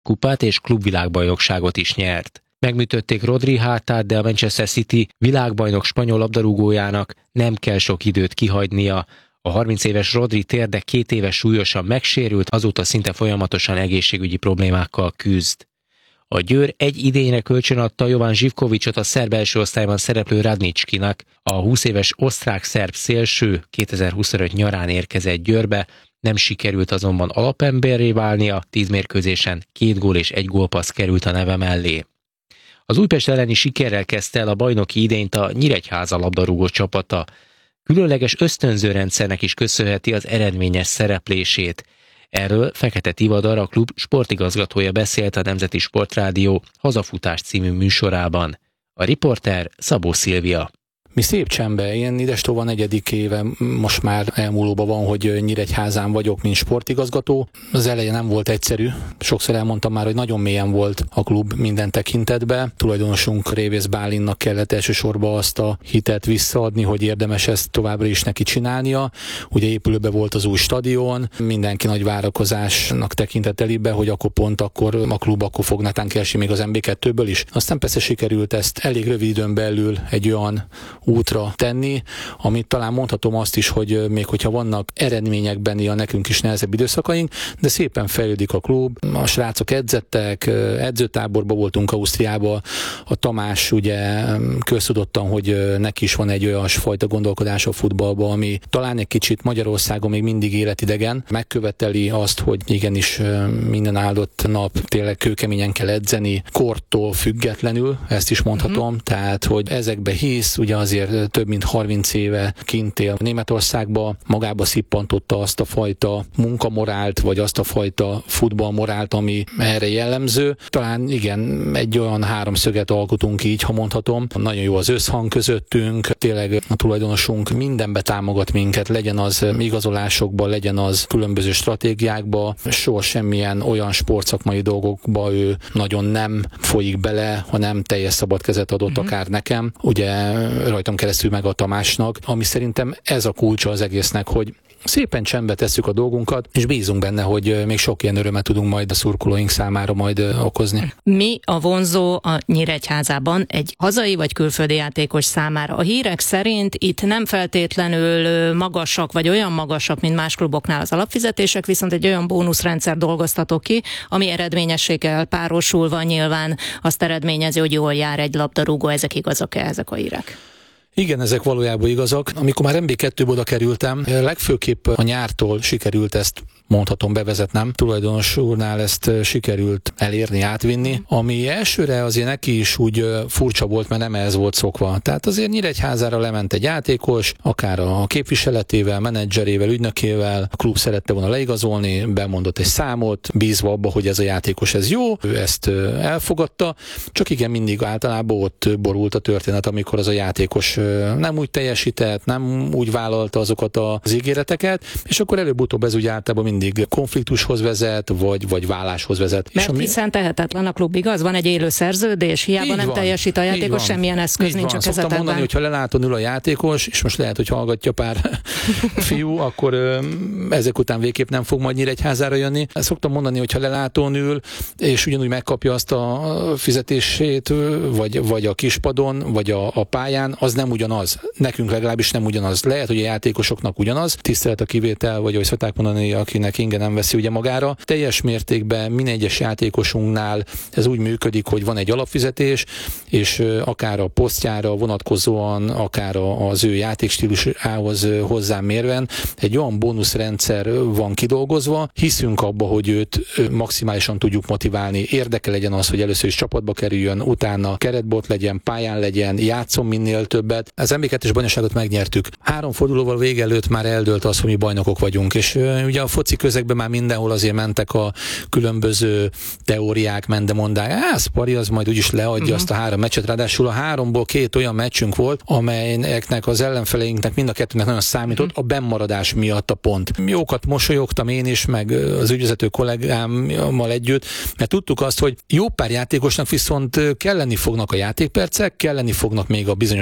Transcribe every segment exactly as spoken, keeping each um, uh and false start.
kupát és klubvilágbajnokságot is nyert. Megműtötték Rodri hátát, de a Manchester City világbajnok spanyol labdarúgójának nem kell sok időt kihagynia. A harminc éves Rodri térde két éves súlyosan megsérült, azóta szinte folyamatosan egészségügyi problémákkal küzd. A Győr egy idényre kölcsönadta Jovan Živkovićot a szerb első osztályban szereplő Radničkinak. A húsz éves osztrák-szerb szélső kétezer-huszonöt nyarán érkezett Győrbe, nem sikerült azonban alapemberré válnia, tíz mérkőzésen két gól és egy gólpassz került a neve mellé. Az Újpest elleni sikerrel kezdte el a bajnoki idényt a Nyíregyháza labdarúgó csapata. Különleges ösztönző rendszernek is köszönheti az eredményes szereplését. Erről Fekete Tivadar, a klub sportigazgatója beszélt a Nemzeti Sportrádió Hazafutás című műsorában. A riporter Szabó Szilvia. Mi szép csendben, én idestova negyedik éve most már elmúlóban van, hogy Nyíregyházán vagyok, mint sportigazgató. Az eleje nem volt egyszerű. Sokszor elmondtam már, hogy nagyon mélyen volt a klub minden tekintetben. Tulajdonosunk Révész Bálinnak kellett elsősorban azt a hitet visszaadni, hogy érdemes ezt továbbra is neki csinálnia. Ugye épülőbe volt az új stadion, mindenki nagy várakozásnak tekintett elébe, hogy akkor pont akkor a klub akkor fog netán kiesni még az em bé kettőből is. Aztán persze sikerült ezt elég rövid időn belül egy olyan útra tenni, amit talán mondhatom azt is, hogy még hogyha vannak eredményekben ilyen nekünk is nehezebb időszakaink, de szépen fejlődik a klub, a srácok edzettek, edzőtáborban voltunk Ausztriában, a Tamás ugye köztudottan, hogy neki is van egy olyan fajta gondolkodás a futballban, ami talán egy kicsit Magyarországon még mindig életidegen, megköveteli azt, hogy igenis minden áldott nap tényleg kőkeményen kell edzeni, kortól függetlenül, ezt is mondhatom, mm-hmm. tehát, hogy ezekbe hisz, ugye azért több mint harminc éve kint él Németországba, magába szippantotta azt a fajta munkamorált, vagy azt a fajta futballmorált, ami erre jellemző. Talán igen, egy olyan háromszöget alkotunk így, ha mondhatom. Nagyon jó az összhang közöttünk, tényleg a tulajdonosunk mindenbe támogat minket, legyen az igazolásokba, legyen az különböző stratégiákba, soha semmilyen olyan sportszakmai dolgokba ő nagyon nem folyik bele, hanem teljes szabad kezet adott mm-hmm. akár nekem. Ugye rajtam keresztül meg a Tamásnak, ami szerintem ez a kulcsa az egésznek, hogy szépen csendbe tesszük a dolgunkat, és bízunk benne, hogy még sok ilyen örömet tudunk majd a szurkolóink számára majd okozni. Mi a vonzó a Nyíregyházában egy hazai vagy külföldi játékos számára? A hírek szerint itt nem feltétlenül magasak, vagy olyan magasak, mint más kluboknál az alapfizetések, viszont egy olyan bónuszrendszer dolgoztatok ki, ami eredményességgel párosulva nyilván azt eredményezi, hogy jól jár egy labdarúgó. Ezek igazak-e, ezek a hírek? Igen, ezek valójában igazak. Amikor már em bé kettőbe oda kerültem, legfőképp a nyártól sikerült ezt, mondhatom, bevezetnem. Tulajdonos úrnál ezt sikerült elérni, átvinni, ami elsőre azért neki is úgy furcsa volt, mert nem ez volt szokva. Tehát azért Nyíregyházára lement egy játékos, akár a képviseletével, menedzserével, ügynökével, a klub szerette volna leigazolni, bemondott egy számot, bízva abba, hogy ez a játékos ez jó, ő ezt elfogadta, csak igen, mindig általában ott borult a történet, amikor az a játékos nem úgy teljesített, nem úgy vállalta azokat az ígéreteket, és akkor előbb-utóbb ez úgy általában mindig konfliktushoz vezet, vagy, vagy válláshoz vezet. Mert és ami... hiszen tehetetlen a klub, igaz? Van egy élő szerződés, hiába így nem van, teljesít a játékos, semmilyen eszköz így nincs van. A kezetedben. Szoktam mondani, hogy ha leláton ül a játékos, és most lehet, hogy hallgatja pár fiú, akkor ö, ezek után végképp nem fog majd Nyíregyházára jönni. Szoktam mondani, hogy ha lelátón ül, és ugyanúgy megkapja azt a fizetését, vagy, vagy a kispadon, vagy a, a pályán, az nem ugyanaz. Nekünk legalábbis nem ugyanaz. Lehet, hogy a játékosoknak ugyanaz, tisztelet a kivétel, vagy ahogy szokták mondani, akinek inge nem veszi ugye magára. Teljes mértékben minden egyes játékosunknál ez úgy működik, hogy van egy alapfizetés, és akár a posztjára vonatkozóan, akár az ő játékstílusához hozzám mérven egy olyan bónuszrendszer van kidolgozva, hiszünk abba, hogy őt maximálisan tudjuk motiválni, érdeke legyen az, hogy először is csapatba kerüljön, utána keretbot legyen, pályán legyen, játszom minél többet. Az em bé kettős bajnokságot megnyertük. Három fordulóval vége előtt már eldőlt az, hogy mi bajnokok vagyunk, és ugye a foci közegben már mindenhol azért mentek a különböző teóriák, mendemondák. Á, Szpari az majd úgyis leadja uh-huh. azt a három meccset, ráadásul a háromból két olyan meccsünk volt, amelyeknek az ellenfeleinknek mind a kettőnek nagyon számított uh-huh. a bennmaradás miatt a pont. Jókat mosolyogtam én is, meg az ügyvezető kollégámmal együtt, mert tudtuk azt, hogy jó pár játékosnak viszont kelleni fognak a játékpercek, kelleni fognak még a bizonyos pont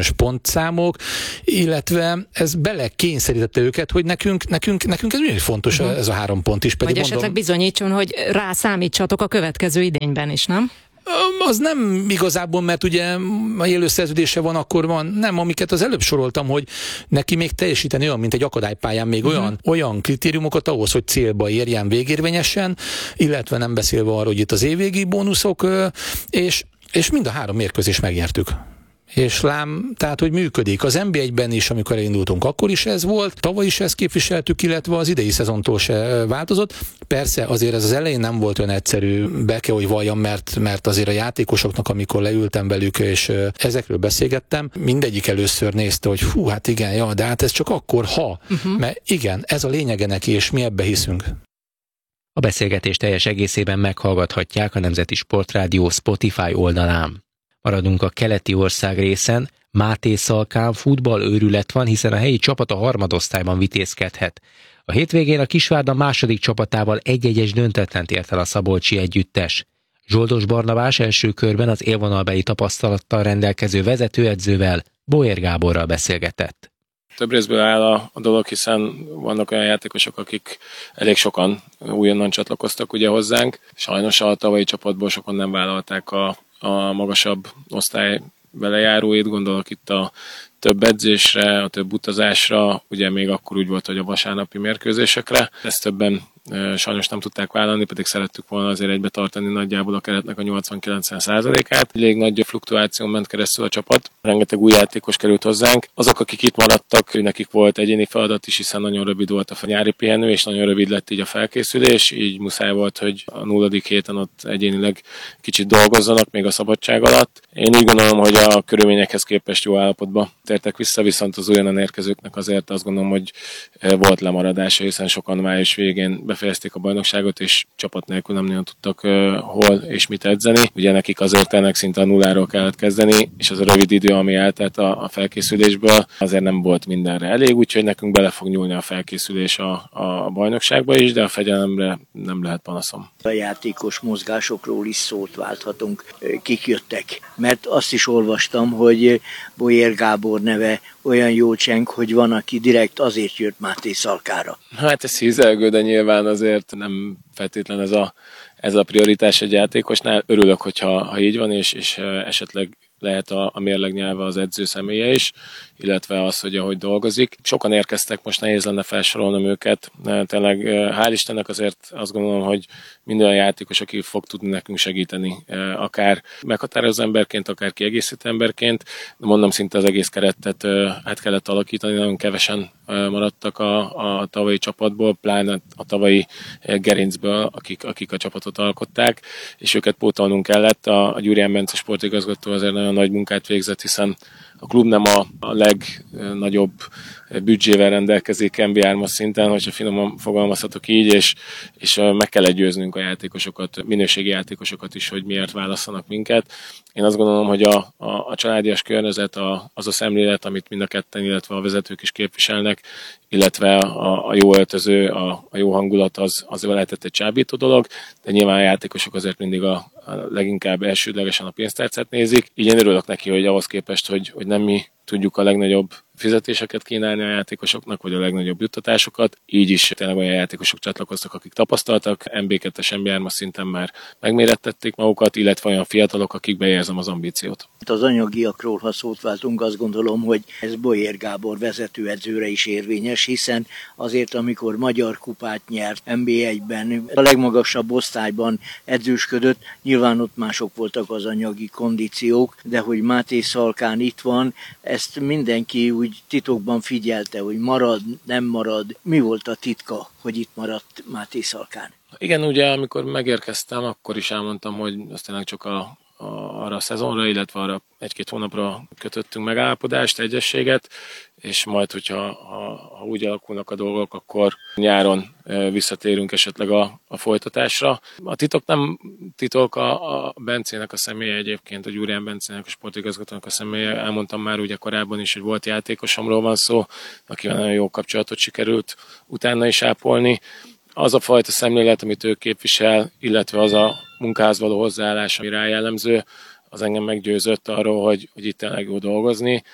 számok, illetve ez belekényszerítette őket, hogy nekünk, nekünk, nekünk ez nagyon fontos uh-huh. ez a három pont is. Pedig vagy esetleg mondom, bizonyítson, hogy rászámítsatok a következő idényben is, nem? Az nem igazából, mert ugye a élő szerződése van, akkor van, nem, amiket az előbb soroltam, hogy neki még teljesíteni olyan, mint egy akadálypályán, még uh-huh. olyan, olyan kritériumokat ahhoz, hogy célba érjen végérvényesen, illetve nem beszélve arról, hogy itt az évvégi bónuszok, és, és mind a három mérkőzést megnyertük. És lám, tehát, hogy működik. Az en bé egyben is, amikor elindultunk, akkor is ez volt, tavaly is ezt képviseltük, illetve az idei szezontól se változott. Persze azért ez az elején nem volt olyan egyszerű, be kell, hogy valljam, mert, mert azért a játékosoknak, amikor leültem velük, és ezekről beszélgettem, mindegyik először nézte, hogy hú, hát igen, ja, de hát ez csak akkor, ha. Uh-huh. Mert igen, ez a lényege neki, és mi ebbe hiszünk. A beszélgetés teljes egészében meghallgathatják a Nemzeti Sportrádió Spotify oldalán. Maradunk a keleti ország részen, Mátészalkán futballőrület van, hiszen a helyi csapat a harmadosztályban vitézkedhet. A hétvégén a Kisvárda második csapatával egy-egyes döntetlent ért el a szabolcsi együttes. Zsoldos Barnabás első körben az élvonalbeli tapasztalattal rendelkező vezetőedzővel, Boyer Gáborral beszélgetett. Több részből áll a, a dolog, hiszen vannak olyan játékosok, akik elég sokan újonnan csatlakoztak ugye hozzánk. Sajnos a tavalyi csapatból sokan nem vállalták a a magasabb osztály belejáróit, gondolok itt a több edzésre, a több utazásra, ugye még akkor úgy volt, hogy a vasárnapi mérkőzésekre. Ezt többen e, sajnos nem tudták vállalni, pedig szerettük volna azért egybe tartani nagyjából a keretnek a nyolcvan-kilencven százalékát. Elég nagy fluktuáción ment keresztül a csapat, rengeteg új játékos került hozzánk. Azok, akik itt maradtak, nekik volt egyéni feladat is, hiszen nagyon rövid volt a nyári pihenő, és nagyon rövid lett így a felkészülés, így muszáj volt, hogy a nulladik héten ott egyénileg kicsit dolgozzanak még a szabadság alatt. Én úgy gondolom, hogy a körülményekhez képest jó állapotban tértek vissza, viszont az újonnan érkezőknek azért azt gondolom, hogy volt lemaradása, hiszen sokan május végén befejezték a bajnokságot, és csapat nélkül nem nagyon tudtak uh, hol és mit edzeni. Ugye nekik azért ennek szinte a nulláról kellett kezdeni, és az a rövid idő, ami eltelt a, a felkészülésből, azért nem volt mindenre elég, úgyhogy nekünk bele fog nyúlni a felkészülés a, a bajnokságba is, de a fegyelemre nem lehet panaszom. A játékos mozgásokról is szót válthatunk, kik jöttek, mert azt is olvastam, hogy Boyer Gábor neve olyan jó cseng, hogy van, aki direkt azért jött Mátészalkára. Hát ez hízelgő, de nyilván azért nem feltétlen ez a, ez a prioritás egy játékosnál. Örülök, hogyha ha így van, és, és esetleg lehet a, a mérleg nyelve az edző személye is, illetve az, hogy ahogy dolgozik. Sokan érkeztek, most nehéz lenne felsorolnom őket. Tényleg hál' Istennek azért azt gondolom, hogy minden játékos, aki fog tudni nekünk segíteni, akár meghatározó emberként, akár kiegészítő emberként. De mondom, szinte az egész keretet át kellett alakítani, nagyon kevesen maradtak a, a tavalyi csapatból, pláne a tavalyi gerincből, akik, akik a csapatot alkották, és őket pótolnunk kellett. A, a Gyurján Bence sportigazgató azért nagyon nagy munkát végzett, hiszen a klub nem a, a legnagyobb büdzsével rendelkezik en bé hármas szinten, hogyha finoman fogalmazhatok így, és, és meg kell győznünk a játékosokat, minőségi játékosokat is, hogy miért válasszanak minket. Én azt gondolom, hogy a, a, a családias környezet, a, az a szemlélet, amit mind a ketten, illetve a vezetők is képviselnek, illetve a, a jó öltöző, a, a jó hangulat, az, az lehetett egy csábító dolog, de nyilván a játékosok azért mindig a, a leginkább elsődlegesen a pénztárcát nézik. Így én örülök neki, hogy ahhoz képest, hogy, hogy nem mi tudjuk a legnagyobb fizetéseket kínálni a játékosoknak, vagy a legnagyobb juttatásokat. Így is tényleg olyan játékosok csatlakoztak, akik tapasztaltak, en bé kettes, en bé hármas szinten már megmérettették magukat, illetve olyan fiatalok, akikbe érzem az ambíciót. Az anyagiakról, ha szót váltunk, azt gondolom, hogy ez Boyer Gábor vezetőedzőre is érvényes, hiszen azért, amikor magyar kupát nyert en bé egyben, a legmagasabb osztályban edzősködött, nyilván ott mások voltak az anyagi kondíciók, de hogy Mátészalkán itt van, ezt mindenki úgy titokban figyelte, hogy marad, nem marad. Mi volt a titka, hogy itt maradt Mátészalkán? Igen, ugye amikor megérkeztem, akkor is elmondtam, hogy azt tényleg csak a, a, arra a szezonra, illetve arra egy-két hónapra kötöttünk megállapodást, egyességet, és majd, hogyha ha, ha úgy alakulnak a dolgok, akkor nyáron visszatérünk esetleg a, a folytatásra. A titok nem titok, a, a Bencének a személye egyébként, a Gyurján Bencének, a sportigazgatónak a személye. Elmondtam már ugye korábban is, hogy volt játékosomról van szó, akivel nagyon jó kapcsolatot sikerült utána is ápolni. Az a fajta szemlélet, amit ő képvisel, illetve az a munkához való hozzáállás, ami rá jellemző, az engem meggyőzött arról, hogy, hogy itt tényleg jó dolgozni.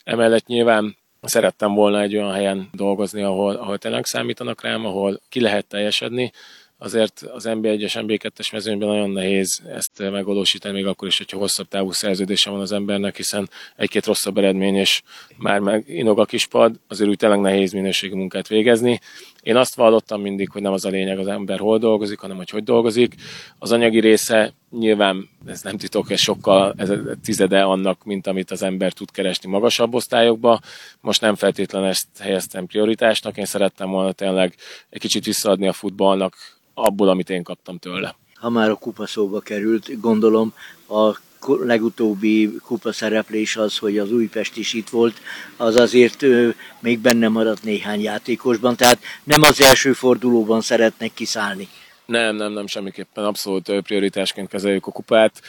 Emellett nyilván szerettem volna egy olyan helyen dolgozni, ahol, ahol tényleg számítanak rám, ahol ki lehet teljesedni. Azért az en bé egyes, en bé kettes mezőnyben nagyon nehéz ezt megvalósítani, még akkor is, hogyha hosszabb távú szerződése van az embernek, hiszen egy-két rosszabb eredmény és már meginog a kispad, azért úgy tényleg nehéz minőségű munkát végezni. Én azt vallottam mindig, hogy nem az a lényeg, az ember hol dolgozik, hanem hogy hogy dolgozik. Az anyagi része nyilván, ez nem titok, ez sokkal ez tizede annak, mint amit az ember tud keresni magasabb osztályokba. Most nem feltétlenül ezt helyeztem prioritásnak, én szerettem volna tényleg egy kicsit visszaadni a futballnak abból, amit én kaptam tőle. Ha már a kupa szóba került, gondolom a legutóbbi kupa szereplés az, hogy az Újpest is itt volt, az azért ö, még benne maradt néhány játékosban, tehát nem az első fordulóban szeretnek kiszállni. Nem, nem, nem, semmiképpen abszolút prioritásként kezeljük a kupát.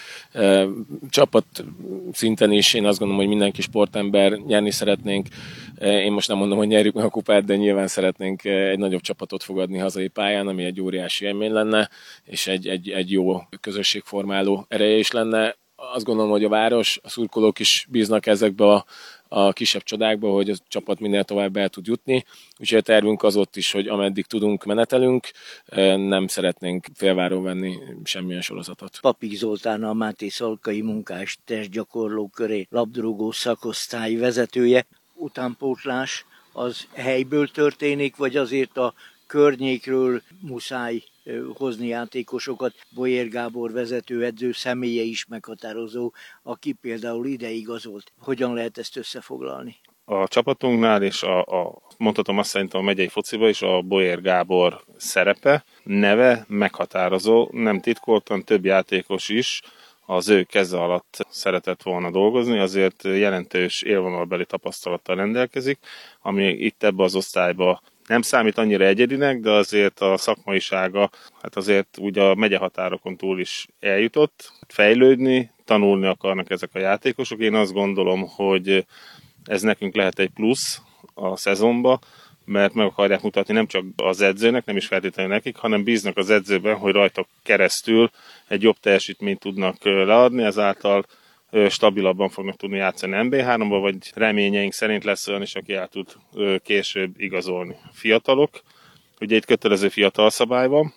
Csapat szinten is én azt gondolom, hogy mindenki sportember, nyerni szeretnénk. Én most nem mondom, hogy nyerjük meg a kupát, de nyilván szeretnénk egy nagyobb csapatot fogadni hazai pályán, ami egy óriási élmény lenne, és egy, egy, egy jó közösségformáló ereje is lenne. Azt gondolom, hogy a város, a szurkolók is bíznak ezekbe a a kisebb csodákba, hogy a csapat minél tovább el tud jutni. Úgyhogy a tervünk az ott is, hogy ameddig tudunk, menetelünk, nem szeretnénk félváról venni semmilyen sorozatot. Papik Zoltán, a Máté Szalkai Munkás Testgyakorló Köré labdarúgó szakosztály vezetője. Utánpótlás az helyből történik, vagy azért a környékről muszáj hozni játékosokat? Bolyér Gábor vezetőedző személye is meghatározó, aki például ide igazolt. Hogyan lehet ezt összefoglalni? A csapatunknál és a, a mondhatom azt szerintem a megyei fociba is a Bolyér Gábor szerepe, neve meghatározó, nem titkoltan több játékos is az ő keze alatt szeretett volna dolgozni, azért jelentős élvonalbeli tapasztalattal rendelkezik, ami itt ebbe az osztályba nem számít annyira egyedinek, de azért a szakmaisága, hát azért úgy a megyehatárokon túl is eljutott. Fejlődni, tanulni akarnak ezek a játékosok. Én azt gondolom, hogy ez nekünk lehet egy plusz a szezonba, mert meg akarják mutatni nem csak az edzőnek, nem is feltétlenül nekik, hanem bíznak az edzőben, hogy rajta keresztül egy jobb teljesítményt tudnak leadni, ezáltal stabilabban fognak tudni játszani en bé háromba, vagy reményeink szerint lesz olyan is, aki el tud később igazolni. Fiatalok, ugye itt kötelező fiatal szabály van,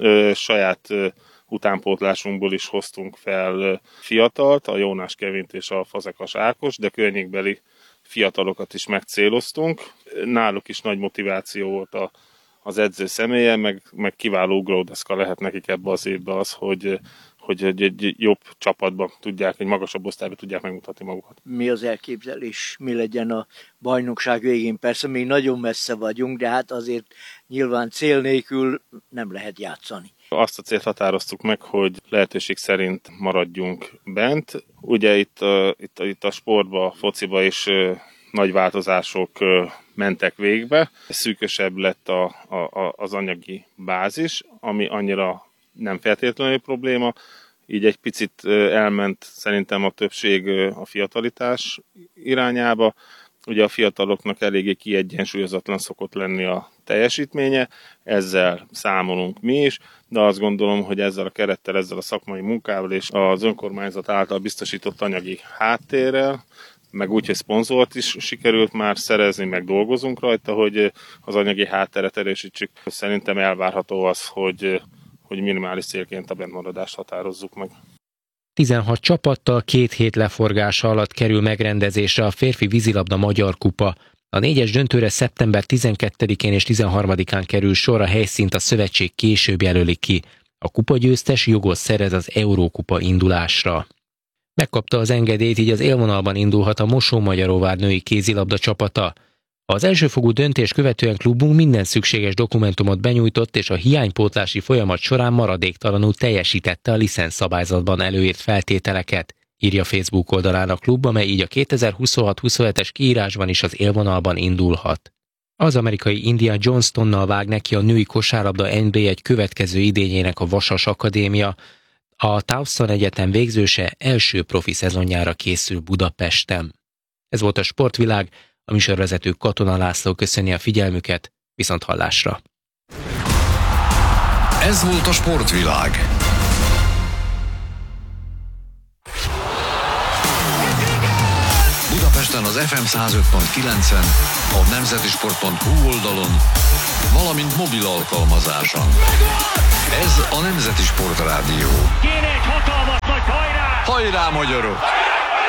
saját utánpótlásunkból is hoztunk fel fiatalt, a Jónás Kevint és a Fazekas Ákos, de környékbeli fiatalokat is megcéloztunk. Náluk is nagy motiváció volt a, az edző személye, meg, meg kiváló ugródeszka lehet nekik ebbe az évben az, hogy hogy egy jobb csapatban tudják, egy magasabb osztályban tudják megmutatni magukat. Mi az elképzelés? Mi legyen a bajnokság végén? Persze még nagyon messze vagyunk, de hát azért nyilván cél nélkül nem lehet játszani. Azt a célt határoztuk meg, hogy lehetőség szerint maradjunk bent. Ugye itt, itt, itt a sportban, a fociba is nagy változások mentek végbe. Szűkösebb lett a, a, az anyagi bázis, ami annyira nem feltétlenül probléma, így egy picit elment szerintem a többség a fiatalitás irányába. Ugye a fiataloknak eléggé kiegyensúlyozatlan szokott lenni a teljesítménye, ezzel számolunk mi is, de azt gondolom, hogy ezzel a kerettel, ezzel a szakmai munkával és az önkormányzat által biztosított anyagi háttérrel, meg úgy, hogy szponzort is sikerült már szerezni, meg dolgozunk rajta, hogy az anyagi hátteret erősítsük. Szerintem elvárható az, hogy hogy minimális célként a bentmaradást határozzuk meg. tizenhat csapattal két hét leforgása alatt kerül megrendezésre a férfi vízilabda Magyar Kupa. A négyes döntőre szeptember tizenkettedikén és tizenharmadikán kerül sor, a helyszínt a szövetség később jelöli ki. A kupagyőztes jogot szerez az Eurókupa indulásra. Megkapta az engedélyt, így az élvonalban indulhat a Mosón-Magyaróvár női kézilabda csapata. Az elsőfokú döntés követően klubunk minden szükséges dokumentumot benyújtott, és a hiánypótlási folyamat során maradéktalanul teljesítette a licenszszabályzatban előírt feltételeket, írja Facebook oldalán a klub, amely így a kétezer-huszonhat huszonhetes kiírásban is az élvonalban indulhat. Az amerikai Indiana Johnstonnal vág neki a női kosárlabda en bé egy következő idényének a Vasas Akadémia. A Towson Egyetem végzőse első profi szezonjára készül Budapesten. Ez volt a Sportvilág. A műsorvezető Katona László köszöni a figyelmüket, viszont hallásra. Ez volt a Sportvilág. Budapesten Ezen az ef em száz öt pont kilencen, a nemzetisport pont hú oldalon, valamint mobil alkalmazáson. Ez a Nemzeti Sport Rádió. Kéne egy hatalmas nagy hajrá! Hajrá, magyarok!